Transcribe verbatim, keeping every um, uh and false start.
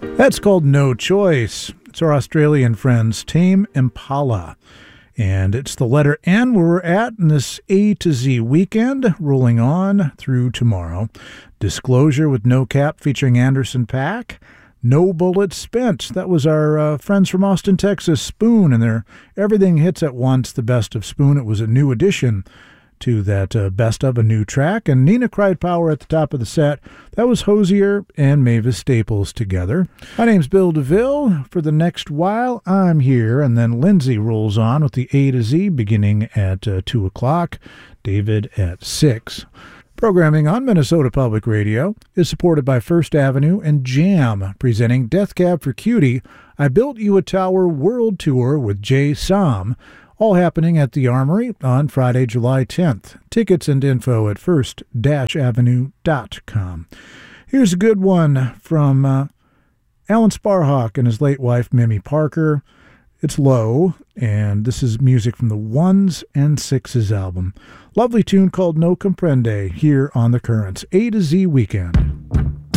That's called No Choice. It's our Australian friends, Tame Impala. And it's the letter N where we're at in this A to Z weekend, rolling on through tomorrow. Disclosure with No Cap featuring Anderson .Paak. No Bullets Spent. That was our uh, friends from Austin, Texas, Spoon, and their Everything Hits at Once, the best of Spoon. It was a new addition to that uh, best of a new track. And Nina Cried Power at the top of the set. That was Hosier and Mavis Staples together. My name's Bill DeVille. For the next while, I'm here, and then Lindsay rolls on with the A to Z beginning at uh, two o'clock, David at six. Programming on Minnesota Public Radio is supported by First Avenue and Jam, presenting Death Cab for Cutie, I Built You a Tower World Tour with Jay Som, all happening at the Armory on Friday, July tenth. Tickets and info at first avenue dot com. Here's a good one from uh, Alan Sparhawk and his late wife, Mimi Parker. It's Low, and this is music from the Ones and Sixes album. Lovely tune called No Comprende here on The Currents. A to Z Weekend.